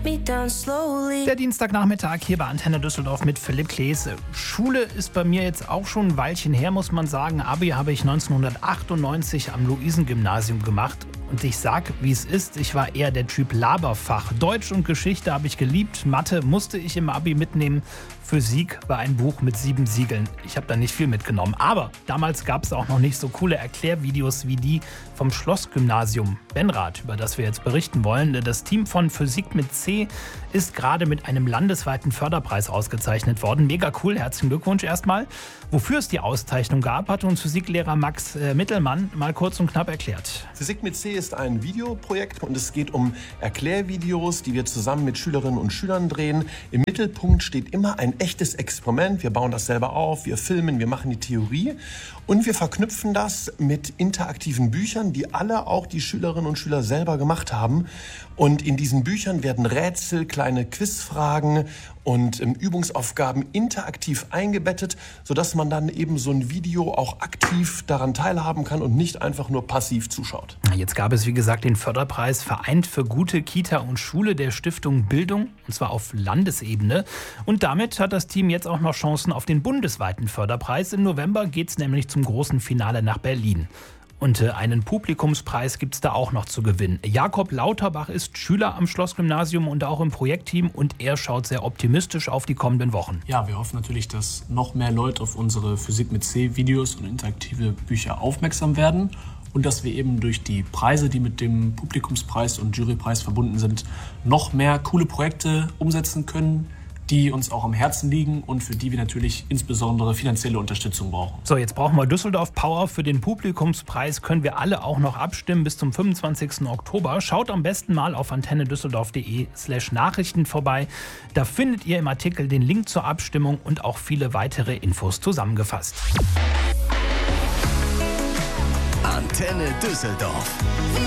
me down slowly. Der Dienstagnachmittag hier bei Antenne Düsseldorf mit Philipp Klees. Schule ist bei mir jetzt auch schon ein Weilchen her, muss man sagen. Abi habe ich 1998 am Luisengymnasium gemacht. Und ich sag, wie es ist, ich war eher der Typ Laberfach. Deutsch und Geschichte habe ich geliebt, Mathe musste ich im Abi mitnehmen. Physik war ein Buch mit 7 Siegeln. Ich habe da nicht viel mitgenommen. Aber damals gab es auch noch nicht so coole Erklärvideos wie die vom Schlossgymnasium Benrath, über das wir jetzt berichten wollen. Das Team von Physik mit C ist gerade mit einem landesweiten Förderpreis ausgezeichnet worden. Mega cool, herzlichen Glückwunsch erstmal. Wofür es die Auszeichnung gab, hat uns Physiklehrer Max Mittelmann mal kurz und knapp erklärt. Physik mit C ist ein Videoprojekt und es geht um Erklärvideos, die wir zusammen mit Schülerinnen und Schülern drehen. Im Mittelpunkt steht immer ein echtes Experiment. Wir bauen das selber auf, wir filmen, wir machen die Theorie und wir verknüpfen das mit interaktiven Büchern, die alle auch die Schülerinnen und Schüler selber gemacht haben. Und in diesen Büchern werden Rätsel, kleine Quizfragen und Übungsaufgaben interaktiv eingebettet, sodass man dann eben so ein Video auch aktiv daran teilhaben kann und nicht einfach nur passiv zuschaut. Jetzt gab es, wie gesagt, den Förderpreis Vereint für gute Kita und Schule der Stiftung Bildung, und zwar auf Landesebene. Und damit hat das Team jetzt auch noch Chancen auf den bundesweiten Förderpreis. Im November geht es nämlich zum großen Finale nach Berlin. Und einen Publikumspreis gibt es da auch noch zu gewinnen. Jakob Lauterbach ist Schüler am Schlossgymnasium und auch im Projektteam und er schaut sehr optimistisch auf die kommenden Wochen. Ja, wir hoffen natürlich, dass noch mehr Leute auf unsere Physik mit C Videos und interaktive Bücher aufmerksam werden und dass wir eben durch die Preise, die mit dem Publikumspreis und Jurypreis verbunden sind, noch mehr coole Projekte umsetzen können, die uns auch am Herzen liegen und für die wir natürlich insbesondere finanzielle Unterstützung brauchen. So, jetzt brauchen wir Düsseldorf Power. Für den Publikumspreis können wir alle auch noch abstimmen bis zum 25. Oktober. Schaut am besten mal auf antennedüsseldorf.de/Nachrichten vorbei. Da findet ihr im Artikel den Link zur Abstimmung und auch viele weitere Infos zusammengefasst. Antenne Düsseldorf.